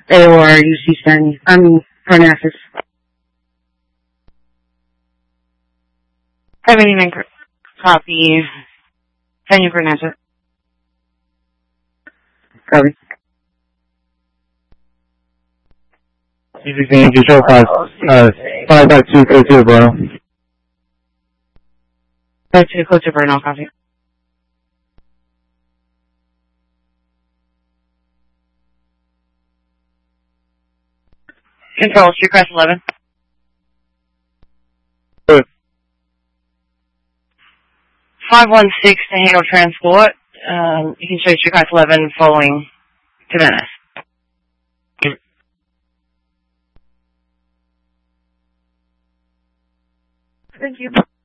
AOR UC10. Parnassus. 79 copy. Can you pronounce it? Copy. C16, control 552, code 2, Bruno. 52, code to Bruno, copy. Control, Streetcraft 11. Good. 516 to handle transport. You can show Streetcraft 11 following to Venice. Thank you.